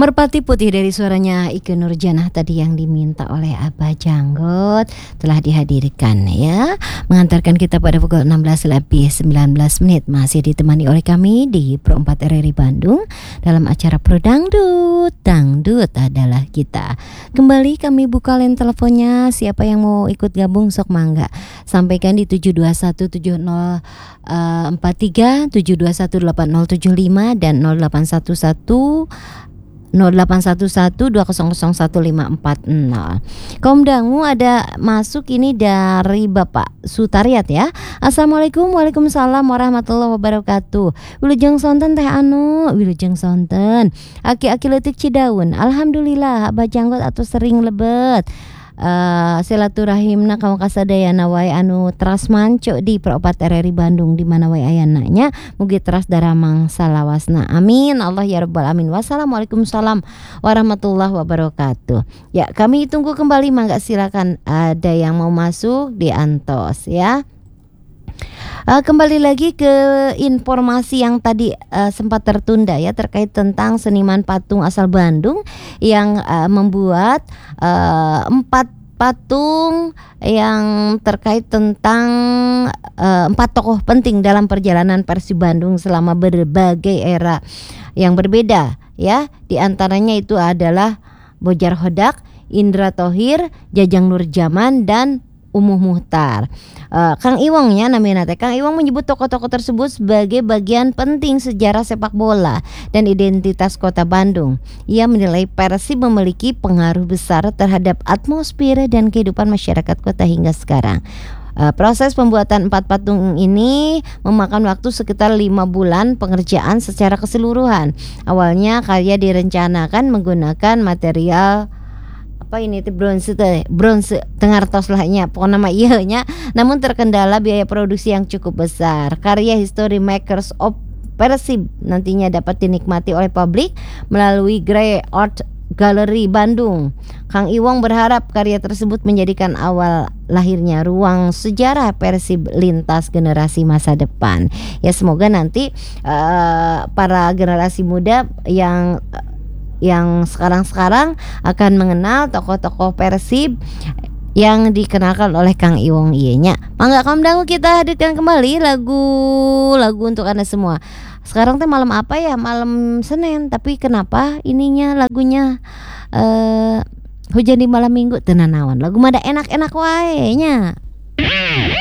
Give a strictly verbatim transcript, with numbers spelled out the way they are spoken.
Merpati Putih dari suaranya Ikke Nurjanah tadi yang diminta oleh Abah Janggot telah dihadirkan ya. Mengantarkan kita pada pukul enam belas lebih sembilan belas menit. Masih ditemani oleh kami di Pro empat R R I Bandung dalam acara Pro Dangdut. Dangdut adalah kita. Kembali kami buka line teleponnya. Siapa yang mau ikut gabung sok mangga. Sampaikan di tujuh dua satu tujuh nol empat tiga, tujuh dua satu delapan nol tujuh lima dan nol delapan satu satu nol delapan satu satu dua nol nol satu lima empat nol. Kaum dangu ada masuk ini dari Bapak Sutariat ya. Assalamualaikum, waalaikumsalam warahmatullahi wabarakatuh. Wilujeng sonten teh anu, wilujeng sonten. Aki-aki letik Cidaun. Alhamdulillah Abah Janggot atau sering lebet. Uh, silaturahimna kamu kasadayana wae anu teras manco di Pro empat R R I Bandung di mana wae ayananya mugi teras daramang salawasna amin Allah ya rabbal alamin. Wassalamualaikum salam warahmatullahi wabarakatuh. Ya kami tunggu kembali, mangga silakan ada yang mau masuk di antos ya. Uh, kembali lagi ke informasi yang tadi uh, sempat tertunda ya, terkait tentang seniman patung asal Bandung yang uh, membuat uh, empat patung yang terkait tentang uh, empat tokoh penting dalam perjalanan Persib Bandung selama berbagai era yang berbeda ya. Di antaranya itu adalah Bojar Hodak, Indra Thohir, Jajang Nurjaman dan Umuh Muhtar. Uh, Kang Iwongnya namanya teh. Kang Iwong menyebut tokoh-tokoh tersebut sebagai bagian penting sejarah sepak bola dan identitas kota Bandung. Ia menilai Persib memiliki pengaruh besar terhadap atmosfer dan kehidupan masyarakat kota hingga sekarang. Uh, proses pembuatan empat patung ini memakan waktu sekitar lima bulan pengerjaan secara keseluruhan. Awalnya karya direncanakan menggunakan material apa ini tuh bronze teh bronze tengartos lahnya pokoknya nama iya nya, namun terkendala biaya produksi yang cukup besar. Karya History Makers of Persib nantinya dapat dinikmati oleh publik melalui Grey Art Gallery Bandung. Kang Iwong berharap karya tersebut menjadikan awal lahirnya ruang sejarah Persib lintas generasi masa depan. Ya semoga nanti uh, para generasi muda yang yang sekarang-sekarang akan mengenal tokoh-tokoh Persib yang dikenalkan oleh Kang Iwong ianya. Mangga kaum dangu kita hadirkan kembali lagu-lagu untuk Anda semua. Sekarang teh malam apa ya? Malam Senin, tapi kenapa ininya lagunya uh, hujan di malam Minggu tenanawan. Lagu mada enak-enak wae nya.